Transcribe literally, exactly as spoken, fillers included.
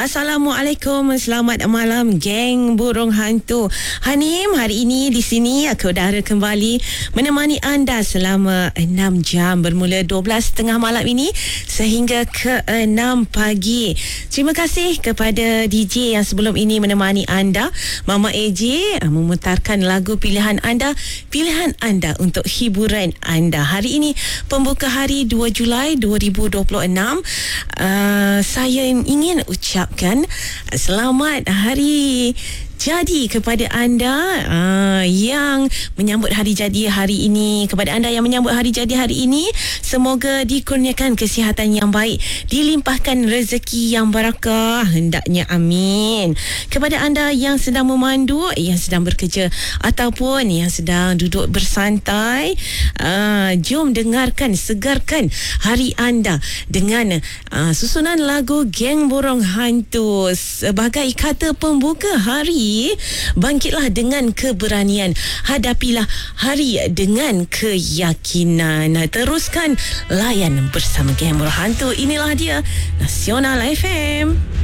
Assalamualaikum, selamat malam geng burung hantu. Hanim, hari ini di sini aku udara kembali menemani anda selama enam jam bermula dua belas tiga puluh malam ini sehingga ke enam pagi. Terima kasih kepada D J yang sebelum ini menemani anda, Mama A J, memutarkan lagu pilihan anda, pilihan anda untuk hiburan anda. Hari ini pembuka hari dua Julai dua ribu dua puluh enam. Uh, saya ingin ucapkan selamat hari jadi kepada anda uh, yang menyambut hari jadi hari ini. Kepada anda yang menyambut hari jadi hari ini, semoga dikurniakan kesihatan yang baik, dilimpahkan rezeki yang barakah, hendaknya amin. Kepada anda yang sedang memandu, yang sedang bekerja ataupun yang sedang duduk bersantai, uh, jom dengarkan, segarkan hari anda dengan uh, susunan lagu Geng Burung Hantu sebagai kata pembuka hari. Bangkitlah dengan keberanian, hadapilah hari dengan keyakinan. Teruskan layan bersama Geng Burung Hantu. Inilah dia Nasional F M.